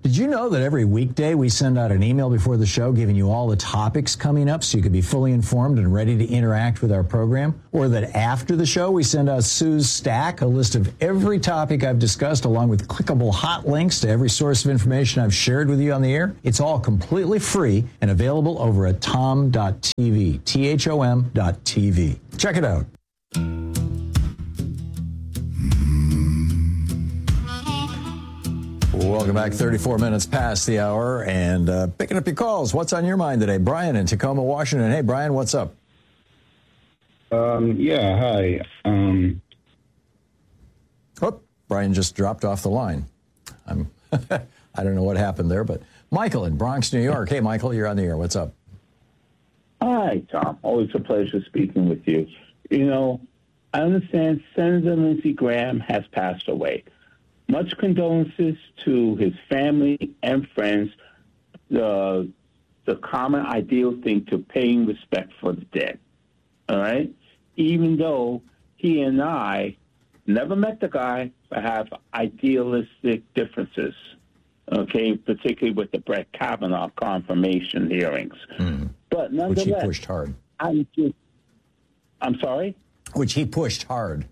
Did you know that every weekday we send out an email before the show giving you all the topics coming up so you can be fully informed and ready to interact with our program? Or that after the show we send out Sue's Stack, a list of every topic I've discussed along with clickable hot links to every source of information I've shared with you on the air? It's all completely free and available over at tom.tv, THOM.tv. Check it out. Welcome back. 34 minutes past the hour and picking up your calls. What's on your mind today? Brian in Tacoma, Washington. Hey, Brian, what's up? Yeah, hi. Oh, Brian just dropped off the line. I don't know what happened there, but Michael in Bronx, New York. Hey, Michael, you're on the air. What's up? Hi, Tom. Always a pleasure speaking with you. You know, I understand Senator Lindsey Graham has passed away. Much condolences to his family and friends. The common ideal thing to paying respect for the dead. All right? Even though he and I never met the guy, but have idealistic differences. Okay, particularly with the Brett Kavanaugh confirmation hearings. But nonetheless, which he pushed hard. I'm sorry? Which he pushed hard.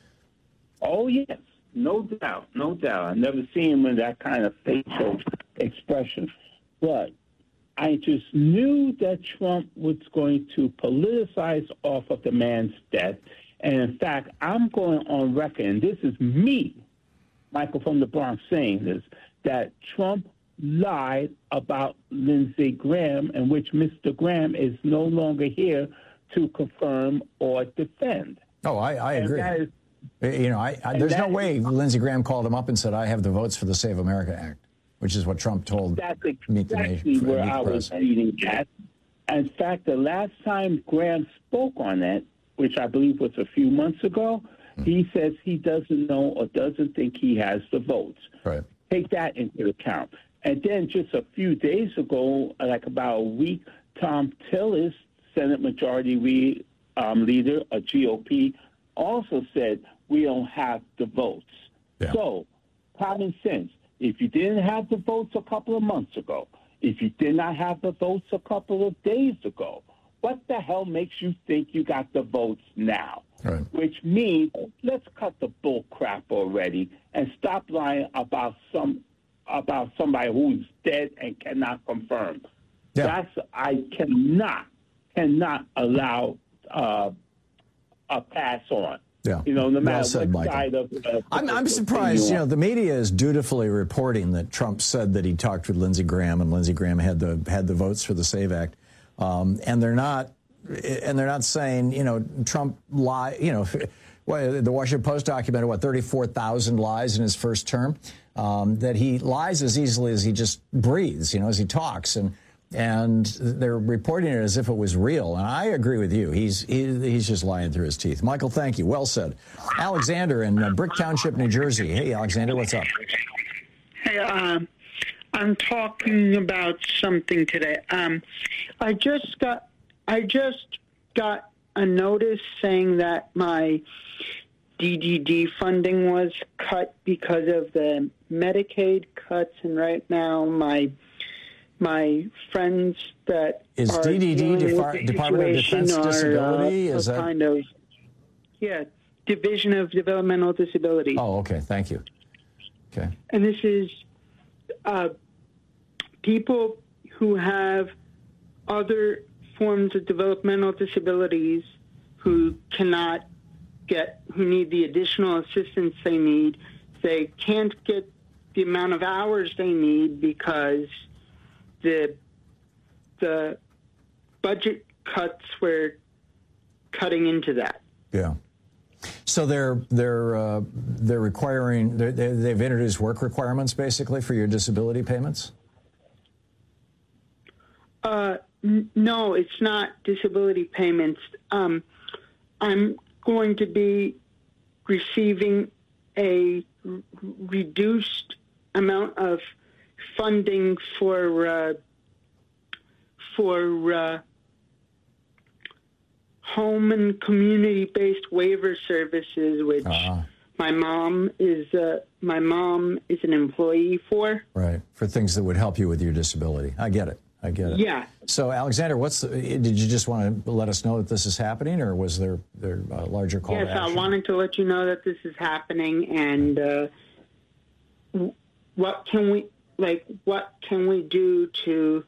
Oh, yes. No doubt, no doubt. I've never seen him with that kind of facial expression. But I just knew that Trump was going to politicize off of the man's death. And in fact, I'm going on record, and this is me, Michael from the Bronx, saying this, that Trump lied about Lindsey Graham, in which Mr. Graham is no longer here to confirm or defend. Oh, I agree. You know, there's no way Lindsey Graham called him up and said, I have the votes for the Save America Act, which is what Trump told Meet the Nation. That's exactly where I was leading at. In fact, the last time Graham spoke on that, which I believe was a few months ago, he says he doesn't know or doesn't think he has the votes. Right. Take that into account. And then just a few days ago, like about a week, Tom Tillis, Senate Majority Leader of GOP, also said we don't have the votes. Yeah. So, common sense, if you didn't have the votes a couple of months ago, if you did not have the votes a couple of days ago, what the hell makes you think you got the votes now? Right. Which means let's cut the bull crap already and stop lying about somebody who's dead and cannot confirm. Yeah. I cannot allow a pass on. Yeah. You know, no matter well said, what Michael. side of I'm surprised, the media is dutifully reporting that Trump said that he talked with Lindsey Graham and Lindsey Graham had the votes for the SAVE Act. And they're not saying, Trump lied, the Washington Post documented 34,000 lies in his first term, that he lies as easily as he just breathes, as he talks. And they're reporting it as if it was real. And I agree with you. He's just lying through his teeth. Michael, thank you. Well said. Alexander in Brick Township, New Jersey. Hey, Alexander, what's up? Hey, I'm talking about something today. I just got a notice saying that my DDD funding was cut because of the Medicaid cuts, and right now my friends that is are DDD Department of Defense Disability? Is that kind of Division of Developmental Disability? Oh, okay. Thank you. Okay. And this is people who have other forms of developmental disabilities who need the additional assistance they need. They can't get the amount of hours they need because the budget cuts were cutting into that. Yeah. So they're requiring they've introduced work requirements basically for your disability payments? No, it's not disability payments. I'm going to be receiving a reduced amount of funding for home and community-based waiver services, which my mom is an employee for. Right, for things that would help you with your disability. I get it. Yeah. So, Alexander, did you just want to let us know that this is happening, or was there a larger call to action? Yes, I wanted to let you know that this is happening, and what can we do to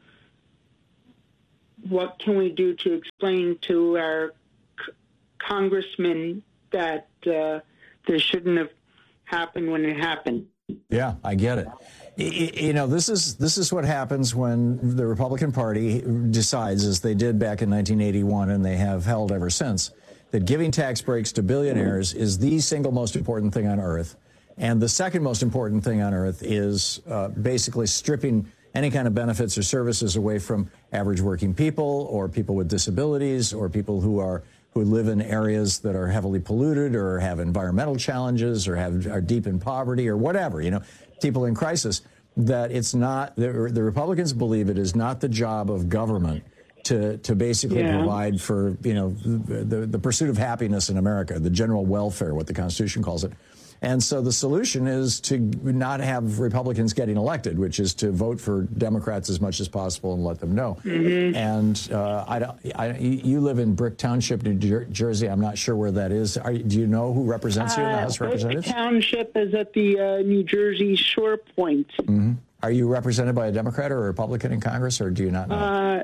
explain to our congressman that this shouldn't have happened when it happened? Yeah, I get it. You know, this is what happens when the Republican Party decides, as they did back in 1981, and they have held ever since, that giving tax breaks to billionaires is the single most important thing on earth. And the second most important thing on earth is basically stripping any kind of benefits or services away from average working people, or people with disabilities, or people who live in areas that are heavily polluted, or have environmental challenges, or are deep in poverty, or whatever, you know, people in crisis. That it's not, the Republicans believe it is not the job of government to basically provide for, you know, the pursuit of happiness in America, the general welfare, what the Constitution calls it. And so the solution is to not have Republicans getting elected, which is to vote for Democrats as much as possible and let them know. Mm-hmm. And you live in Brick Township, New Jersey. I'm not sure where that is. Do you know who represents you in the House of Representatives? Brick Township is at the New Jersey Shore Point. Mm-hmm. Are you represented by a Democrat or a Republican in Congress, or do you not know?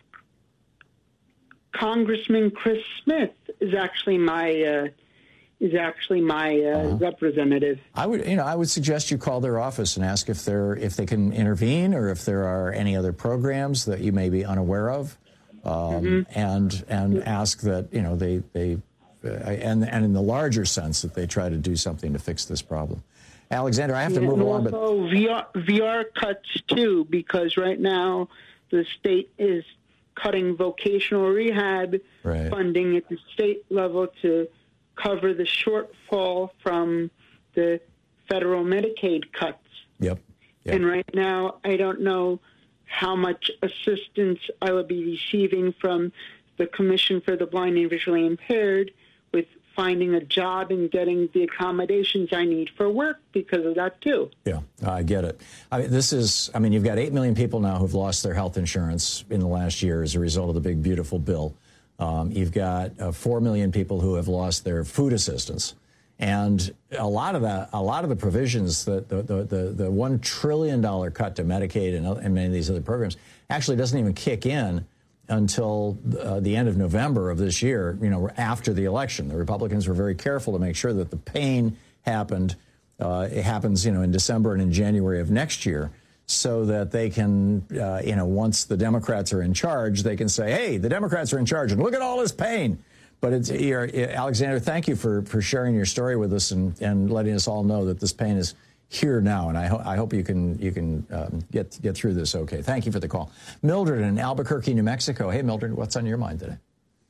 Congressman Chris Smith is actually my representative. I would suggest you call their office and ask if they can intervene, or if there are any other programs that you may be unaware of, and ask that, you know, they and in the larger sense that they try to do something to fix this problem. Alexander, I have to move along, but VR cuts too, because right now the state is cutting vocational rehab funding at the state level to cover the shortfall from the federal Medicaid cuts. Yep. And right now, I don't know how much assistance I will be receiving from the Commission for the Blind and Visually Impaired with finding a job and getting the accommodations I need for work because of that, too. Yeah, I get it. You've got 8 million people now who've lost their health insurance in the last year as a result of the big, beautiful bill. You've got 4 million people who have lost their food assistance. And a lot of the provisions, that the $1 trillion cut to Medicaid and many of these other programs actually doesn't even kick in until the end of November of this year, you know, after the election. The Republicans were very careful to make sure that the pain happened. It happens, you know, in December and in January of next year, so that they can, once the Democrats are in charge, they can say, hey, the Democrats are in charge, and look at all this pain. But Alexander, thank you for sharing your story with us and letting us all know that this pain is here now, and I hope you can get through this okay. Thank you for the call. Mildred in Albuquerque, New Mexico. Hey, Mildred, what's on your mind today?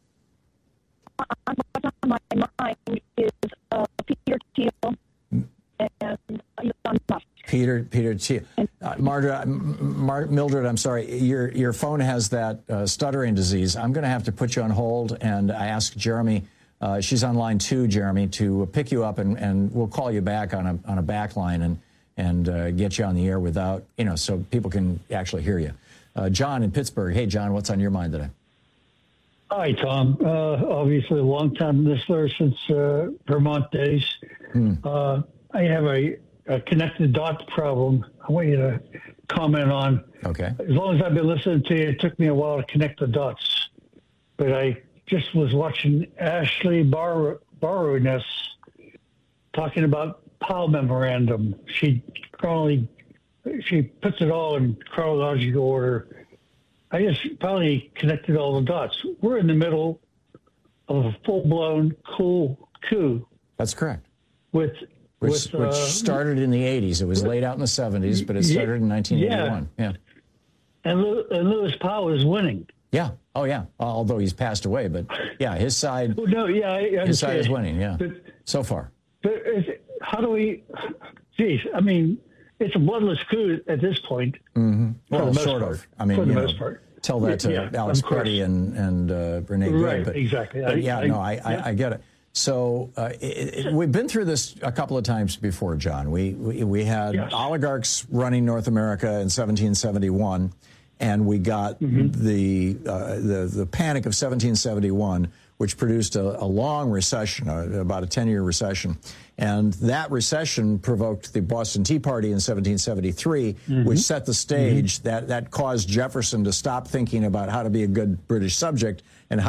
What's on my mind is Peter Thiel and Elon Musk. Peter Thiel. Mildred, I'm sorry, your phone has that stuttering disease. I'm going to have to put you on hold, and I asked Jeremy. She's on line 2, Jeremy, to pick you up, and we'll call you back on a back line and get you on the air without, so people can actually hear you. John in Pittsburgh. Hey, John, what's on your mind today? Hi, Tom. Obviously, a long-time listener since Vermont days. I have a connected dots problem I want you to comment on. Okay. As long as I've been listening to you, it took me a while to connect the dots. But I just was watching Ashley Baroness talking about Powell Memorandum. She puts it all in chronological order. I just finally connected all the dots. We're in the middle of a full-blown coup. That's correct. Which started in the 80s. It was laid out in the 70s, but it started in 1981. Yeah. And Lewis Powell is winning. Yeah. Oh, yeah. Although he's passed away, but yeah, his side. Well, no, yeah, his side is winning. Yeah. But, so far. But how do we? Geez, I mean, it's a bloodless coup at this point. Mm-hmm. Well, sort of. I mean, for the most part. Tell that to Alex Cruddy and Renee Gregg. Right. Exactly. But I get it. So we've been through this a couple of times before, John. We had oligarchs running North America in 1771, and we got the Panic of 1771, which produced a long recession, about a 10-year recession. And that recession provoked the Boston Tea Party in 1773, which set the stage that caused Jefferson to stop thinking about how to be a good British subject and